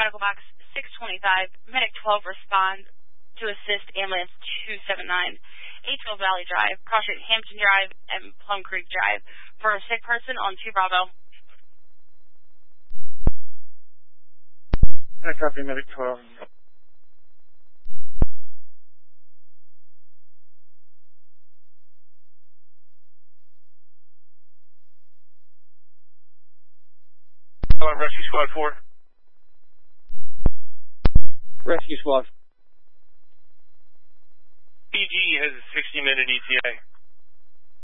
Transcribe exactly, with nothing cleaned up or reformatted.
Medical Box six twenty-five, Medic twelve respond to assist Ambulance two seventy-nine, eight twelve Valley Drive, Cross Street Hampton Drive, and Plum Creek Drive for a sick person on two Bravo. I copy, Medic twelve. Hello, Rescue Squad four. Rescue Squad. B G has a sixty minute E T A.